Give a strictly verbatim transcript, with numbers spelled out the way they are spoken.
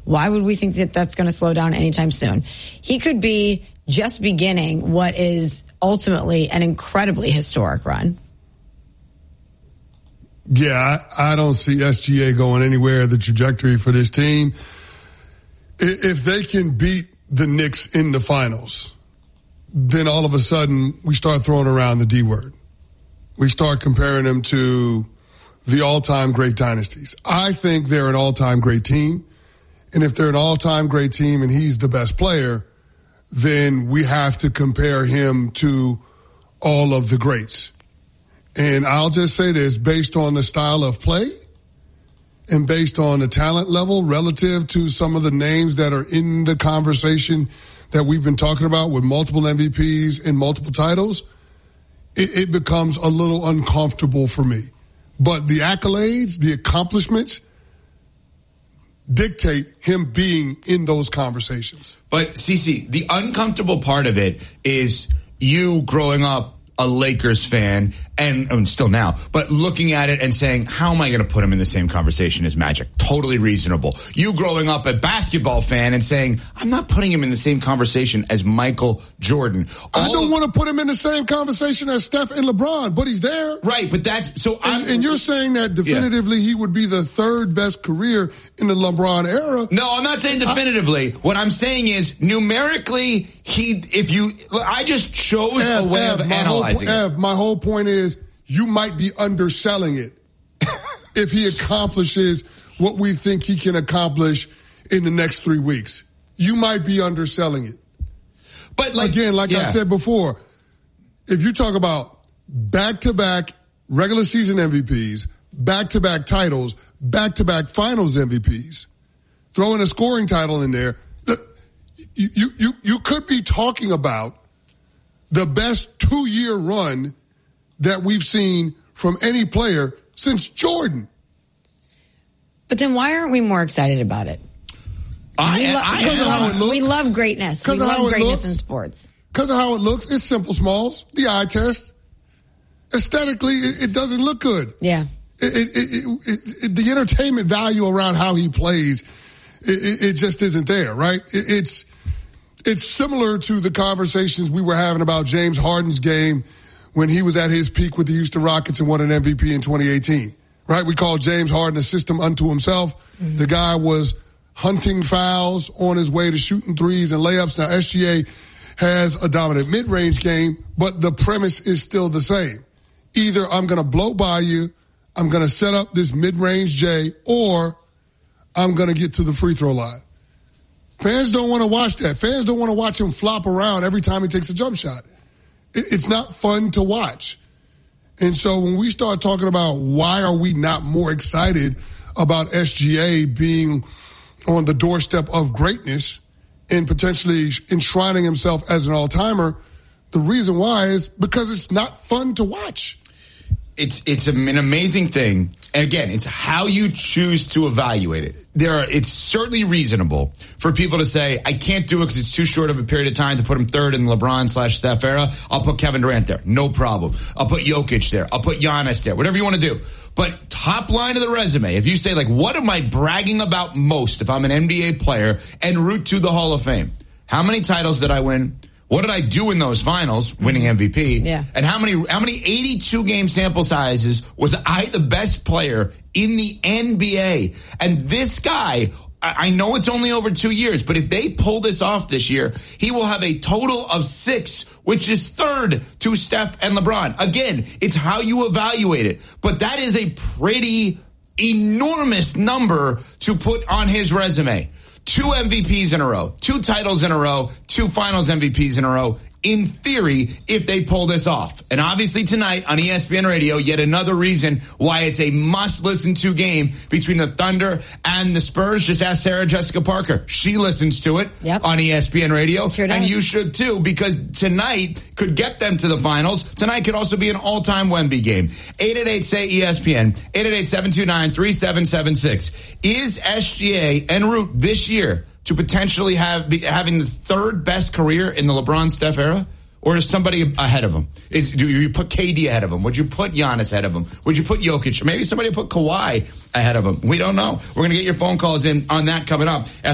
Why would we think that that's going to slow down anytime soon? He could be just beginning what is ultimately an incredibly historic run. Yeah, I, I don't see S G A going anywhere. The trajectory for this team, if they can beat the Knicks in the finals, then all of a sudden we start throwing around the D word. We start comparing them to the all-time great dynasties. I think they're an all-time great team. And if they're an all-time great team and he's the best player, then we have to compare him to all of the greats. And I'll just say this, based on the style of play and based on the talent level relative to some of the names that are in the conversation that we've been talking about with multiple M V Ps and multiple titles, it, it becomes a little uncomfortable for me. But the accolades, the accomplishments dictate him being in those conversations. But, Cece, the uncomfortable part of it is you growing up a Lakers fan, and, and still now, but looking at it and saying, how am I going to put him in the same conversation as Magic? Totally reasonable. You growing up a basketball fan and saying, I'm not putting him in the same conversation as Michael Jordan. All I don't of, want to put him in the same conversation as Steph and LeBron, but he's there. Right, but that's, so I'm. And, and you're saying that definitively yeah. he would be the third best career in the LeBron era. No, I'm not saying definitively. I, what I'm saying is numerically, he, if you, I just chose Ev, a way Ev, of analyzing whole, it. Ev, my whole point is, you might be underselling it if he accomplishes what we think he can accomplish in the next three weeks. You might be underselling it. But like, again, like yeah. I said before, if you talk about back-to-back regular season M V Ps, back-to-back titles, back-to-back finals M V Ps, throwing a scoring title in there, you, you, you, you could be talking about the best two-year run that we've seen from any player since Jordan. But then why aren't we more excited about it? I, we, lo- I, we, I, love, how it looks. we love greatness. We love greatness looks. in sports. Because of how it looks. It's simple smalls, the eye test. Aesthetically, it, it doesn't look good. Yeah. It, it, it, it, it, the entertainment value around how he plays, it, it just isn't there, right? It, it's it's similar to the conversations we were having about James Harden's game when he was at his peak with the Houston Rockets and won an M V P in twenty eighteen, right? We called James Harden a system unto himself. Mm-hmm. The guy was hunting fouls on his way to shooting threes and layups. Now, S G A has a dominant mid-range game, but the premise is still the same. Either I'm going to blow by you, I'm going to set up this mid-range J, or I'm going to get to the free throw line. Fans don't want to watch that. Fans don't want to watch him flop around every time he takes a jump shot. It's not fun to watch. And so when we start talking about why are we not more excited about S G A being on the doorstep of greatness and potentially enshrining himself as an all-timer, the reason why is because it's not fun to watch. It's it's an amazing thing. And again, it's how you choose to evaluate it. There are, it's certainly reasonable for people to say, I can't do it because it's too short of a period of time to put him third in the LeBron slash Steph era. I'll put Kevin Durant there. No problem. I'll put Jokic there. I'll put Giannis there. Whatever you want to do. But top line of the resume, if you say, like, what am I bragging about most if I'm an N B A player and route to the Hall of Fame? How many titles did I win? What did I do in those finals, winning M V P? Yeah. And how many how many eighty-two game sample sizes was I the best player in the N B A? And this guy, I know it's only over two years, but if they pull this off this year, he will have a total of six, which is third to Steph and LeBron. Again, it's how you evaluate it. But that is a pretty enormous number to put on his resume. Two M V Ps in a row, two titles in a row, two finals M V Ps in a row, in theory, if they pull this off. And obviously tonight on E S P N Radio, yet another reason why it's a must-listen-to game between the Thunder and the Spurs. Just ask Sarah Jessica Parker. She listens to it yep. on E S P N Radio. Sure and you should too, because tonight could get them to the finals. Tonight could also be an all-time Wemby game. eight eight eight, S A Y, E S P N, eight eight eight, seven two nine, three seven seven six. Is S G A en route this year to potentially have be, having the third best career in the LeBron Steph era? Or is somebody ahead of him? Is do you put K D ahead of him? Would you put Giannis ahead of him? Would you put Jokic? Maybe somebody put Kawhi ahead of him. We don't know. We're going to get your phone calls in on that coming up.